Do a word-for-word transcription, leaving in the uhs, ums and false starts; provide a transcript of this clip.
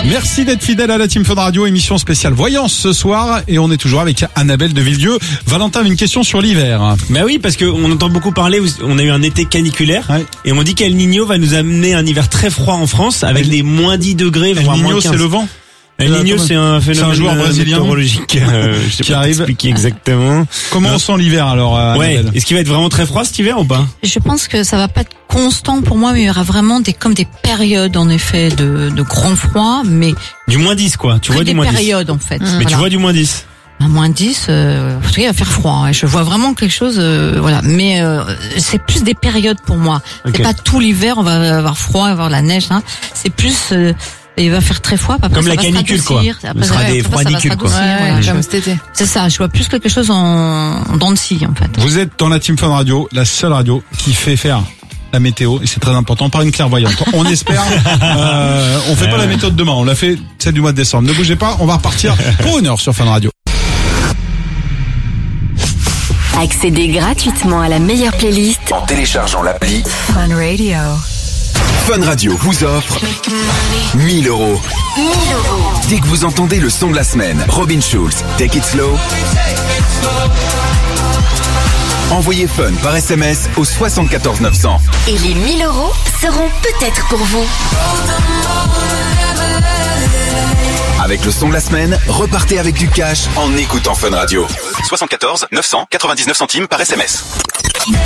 Merci d'être fidèle à la Team Fun Radio, émission spéciale voyance ce soir, et on est toujours avec Annabelle de Villedieu. Valentin, une question sur l'hiver. Bah oui, parce qu'on entend beaucoup parler, on a eu un été caniculaire, ouais. Et on dit qu'El Niño va nous amener un hiver très froid en France, avec El... des moins dix degrés, voire moins quinze. El Niño, c'est le vent? El Niño, c'est un phénomène c'est un joueur brésilien météorologique euh, je sais qui pas arrive expliquer exactement. Comment on sent l'hiver alors euh, Ouais, est-ce qu'il va être vraiment très froid cet hiver ou pas? Je pense que ça va pas être constant pour moi, mais il y aura vraiment des comme des périodes en effet de, de grand froid, mais du moins dix quoi. Tu vois du des moins dix. périodes en fait. Mmh. Mais voilà. Tu vois du moins dix. À moins dix, euh, il va faire froid. Hein. Je vois vraiment quelque chose, euh, voilà. Mais euh, c'est plus des périodes pour moi. Okay. C'est pas tout l'hiver, on va avoir froid, on va avoir la neige. Hein. C'est plus, euh, il va faire très froid. Après, comme ça la va canicule quoi. Après, Ce sera ouais, des froidicules quoi. Ouais, ouais, ouais, comme cet été. C'est ça. Je vois plus quelque chose en, en dents de scie en fait. Vous êtes dans la Team Fun Radio, la seule radio qui fait faire la météo, et c'est très important, par une clairvoyante. On espère, euh, on fait pas la méthode demain, on l'a fait celle du mois de décembre. Ne bougez pas, on va repartir pour une heure sur Fun Radio. Accédez gratuitement à la meilleure playlist en téléchargeant l'appli Fun Radio. Fun Radio vous offre mille euros. mille euros. Dès que vous entendez le son de la semaine, Robin Schulz, Take It Slow. Envoyez Fun par S M S au soixante-quatorze neuf cents. Et les mille euros seront peut-être pour vous. Avec le son de la semaine, repartez avec du cash en écoutant Fun Radio. soixante-quatorze neuf cents quatre-vingt-dix-neuf centimes par S M S.